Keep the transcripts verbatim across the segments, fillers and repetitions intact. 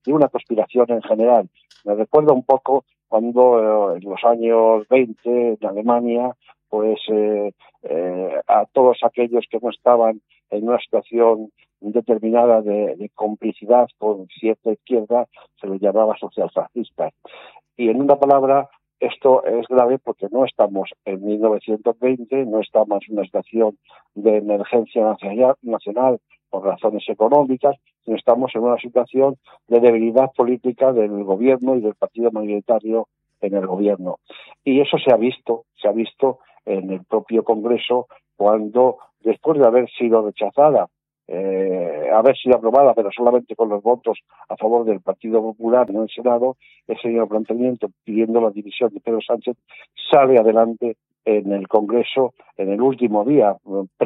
de una conspiración en general. Me recuerda un poco cuando eh, en los años veinte en Alemania, pues eh, eh, a todos aquellos que no estaban en una situación determinada de, de complicidad con cierta izquierda se les llamaba socialfascistas. Y en una palabra, esto es grave porque no estamos en mil novecientos veinte, no estamos en una situación de emergencia nacional por razones económicas, sino estamos en una situación de debilidad política del gobierno y del partido mayoritario en el gobierno. Y eso se ha visto, se ha visto en el propio Congreso cuando, después de haber sido rechazada, eh, haber sido aprobada, pero solamente con los votos a favor del Partido Popular en el Senado, ese mismo planteamiento pidiendo la dimisión de Pedro Sánchez sale adelante en el Congreso en el último día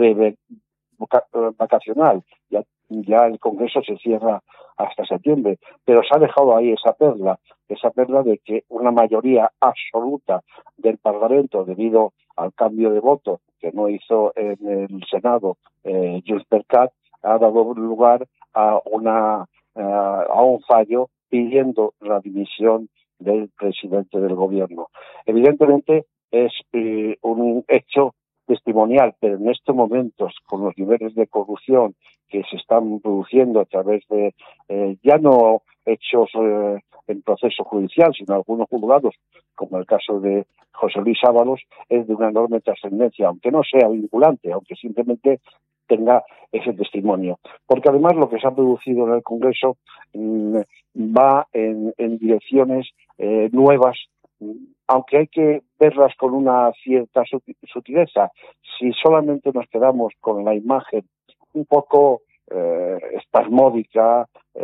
pre-vacacional. Ya, ya el Congreso se cierra hasta septiembre, pero se ha dejado ahí esa perla, esa perla de que una mayoría absoluta del Parlamento, debido al cambio de voto que no hizo en el Senado eh, Junts per Cat, ha dado lugar a una uh, a un fallo pidiendo la dimisión del presidente del gobierno. Evidentemente es eh, un hecho testimonial, pero en estos momentos, con los niveles de corrupción que se están produciendo a través de eh, ya no hechos eh, en proceso judicial, sino algunos juzgados, como el caso de José Luis Ábalos, es de una enorme trascendencia, aunque no sea vinculante, aunque simplemente tenga ese testimonio. Porque además lo que se ha producido en el Congreso mmm, va en, en direcciones eh, nuevas, aunque hay que verlas con una cierta sutileza. Si solamente nos quedamos con la imagen un poco eh, espasmódica,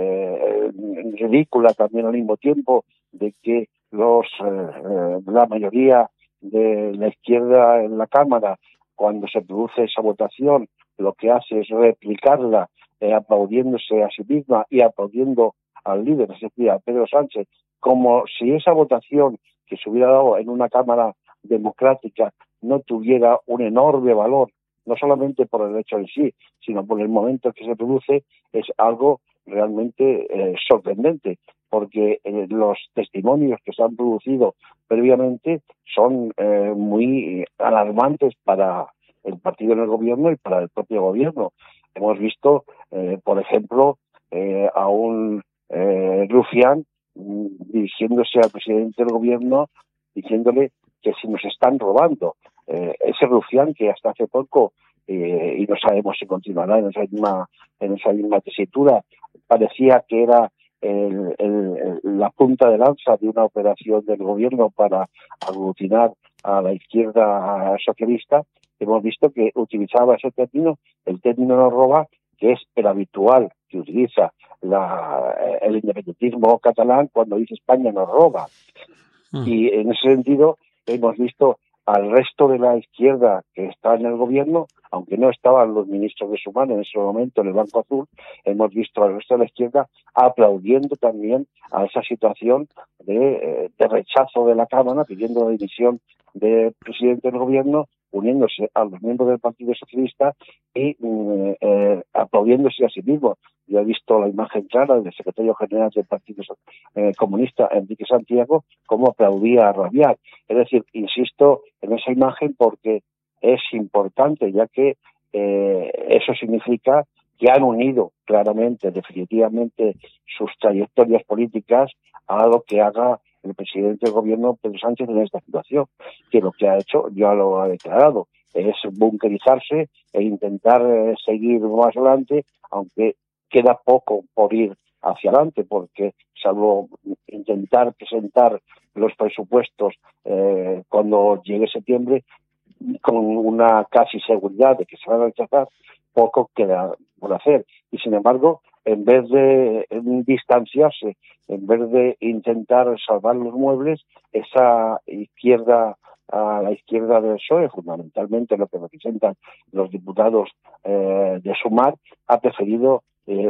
eh, ridícula también al mismo tiempo, de que los eh, la mayoría de la izquierda en la Cámara, cuando se produce esa votación, lo que hace es replicarla, eh, aplaudiéndose a sí misma y aplaudiendo al líder, es decir, a Pedro Sánchez, como si esa votación que se hubiera dado en una Cámara democrática no tuviera un enorme valor, no solamente por el hecho en sí, sino por el momento que se produce, es algo realmente eh, sorprendente, porque eh, los testimonios que se han producido previamente son eh, muy alarmantes para el partido en el gobierno y para el propio gobierno. Hemos visto, eh, por ejemplo, eh, a un eh, rufián mm, dirigiéndose al presidente del gobierno, diciéndole que si nos están robando. Eh, ese rufián que hasta hace poco, eh, y no sabemos si continuará en esa misma, en esa misma tesitura, parecía que era el, el, la punta de lanza de una operación del gobierno para aglutinar a la izquierda socialista. Hemos visto que utilizaba ese término, el término no roba, que es el habitual que utiliza la, el independentismo catalán cuando dice España nos roba. Mm. Y en ese sentido hemos visto al resto de la izquierda que está en el gobierno, aunque no estaban los ministros de Sumar en ese momento en el Banco Azul, hemos visto al resto de la izquierda aplaudiendo también a esa situación de, de rechazo de la Cámara, pidiendo la dimisión del presidente del gobierno, uniéndose a los miembros del Partido Socialista y eh, eh, aplaudiéndose a sí mismo. Yo he visto la imagen clara del secretario general del Partido eh, Comunista, Enrique Santiago, cómo aplaudía a rabiar. Es decir, insisto en esa imagen porque es importante, ya que eh, eso significa que han unido claramente, definitivamente, sus trayectorias políticas a lo que haga el presidente del gobierno, Pedro Sánchez, en esta situación, que lo que ha hecho, ya lo ha declarado, es bunkerizarse e intentar eh, seguir más adelante, aunque queda poco por ir hacia adelante, porque salvo intentar presentar los presupuestos eh, cuando llegue septiembre, con una casi seguridad de que se van a rechazar, poco queda por hacer. Y sin embargo, en vez de distanciarse, en vez de intentar salvar los muebles, esa izquierda, a la izquierda del P S O E, fundamentalmente lo que representan los diputados eh, de Sumar, ha preferido eh,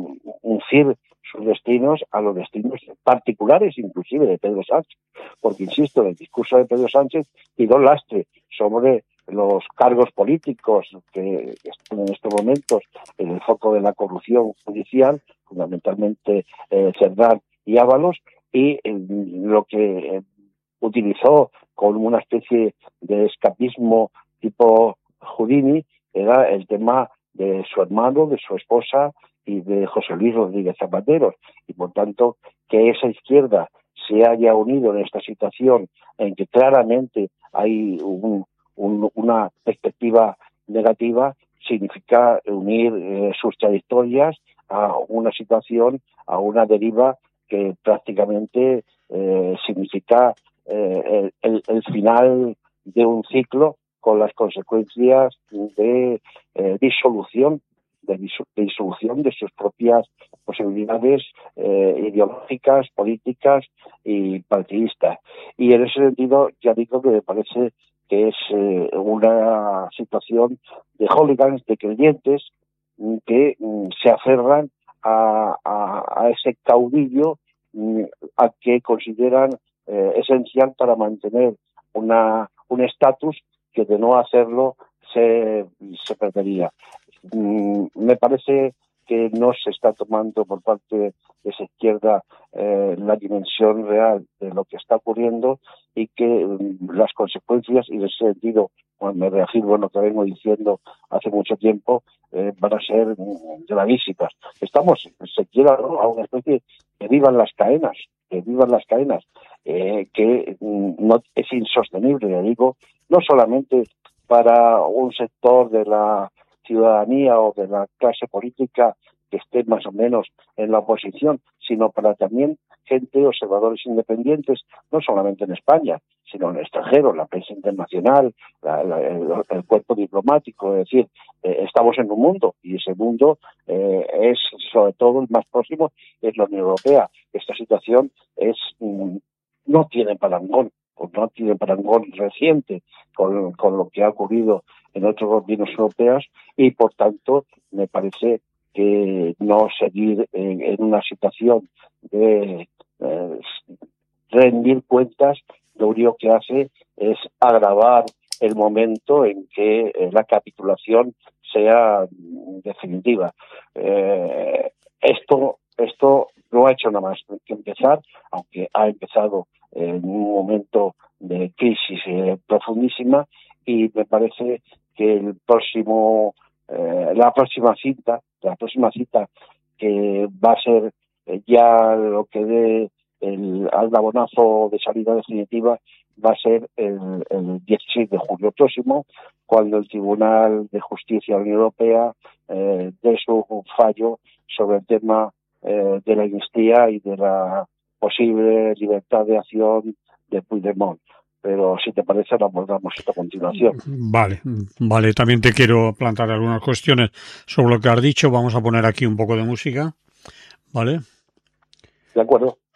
uncir sus destinos a los destinos particulares, inclusive de Pedro Sánchez, porque, insisto, el discurso de Pedro Sánchez tiró lastre sobre los cargos políticos que están en estos momentos en el foco de la corrupción judicial, fundamentalmente eh, Cerdán y Ábalos, y eh, lo que eh, utilizó como una especie de escapismo tipo Houdini era el tema de su hermano, de su esposa y de José Luis Rodríguez Zapatero, y por tanto que esa izquierda se haya unido en esta situación en que claramente hay un, un, una perspectiva negativa, significa unir eh, sus trayectorias a una situación, a una deriva que prácticamente eh, significa eh, el, el final de un ciclo con las consecuencias de eh, disolución de, de disolución de sus propias posibilidades eh, ideológicas, políticas y partidistas. Y en ese sentido, ya digo que me parece que es eh, una situación de hooligans, de creyentes, que mm, se aferran a, a, a ese caudillo mm, a que consideran eh, esencial para mantener una un estatus que de no hacerlo se, se perdería. Mm, me parece que no se está tomando por parte de esa izquierda eh, la dimensión real de lo que está ocurriendo y que mm, las consecuencias, y en ese sentido, cuando me reafirmo en lo que vengo diciendo hace mucho tiempo, eh, van a ser mm, gravísimas. Estamos, se quiera, ¿no?, a una especie de vivan las cadenas, que vivan las cadenas, eh, que mm, no es insostenible, le digo, no solamente para un sector de la ciudadanía o de la clase política que esté más o menos en la oposición, sino para también gente, observadores independientes, no solamente en España, sino en el extranjero, la prensa internacional, la, la, el, el cuerpo diplomático. Es decir, eh, estamos en un mundo y ese mundo eh, es, sobre todo, el más próximo es la Unión Europea. Esta situación es mm, no tiene parangón, o no tiene parangón reciente con, con lo que ha ocurrido en otros gobiernos europeos, y por tanto me parece que no seguir en, en una situación de eh, rendir cuentas, lo único que hace es agravar el momento en que eh, la capitulación sea definitiva. Eh, esto, esto no ha hecho nada más que empezar, aunque ha empezado en un momento de crisis eh, profundísima, y me parece que el próximo, eh, la próxima cita, la próxima cita que va a ser eh, ya lo que dé el aldabonazo de salida definitiva, va a ser el, el dieciséis de julio próximo, cuando el Tribunal de Justicia de la Unión Europea eh, dé su fallo sobre el tema eh, de la amnistía y de la posible libertad de acción de Puigdemont. Pero si te parece, lo abordamos esto a continuación. Vale, vale. También te quiero plantear algunas cuestiones sobre lo que has dicho. Vamos a poner aquí un poco de música, ¿vale? De acuerdo.